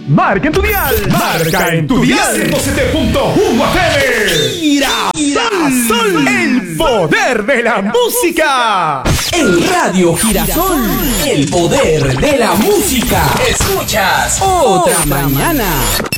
Marca en tu dial. Marca en tu dial. 107.1 FM. Girasol. El poder de la música. En Radio Girasol, el poder de la música. Escuchas Otra Mañana.